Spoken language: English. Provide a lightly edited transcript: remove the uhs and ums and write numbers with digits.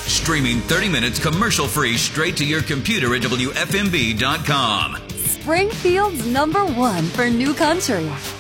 Streaming 30 minutes commercial-free straight to your computer at WFMB.com. Springfield's #1 for new country.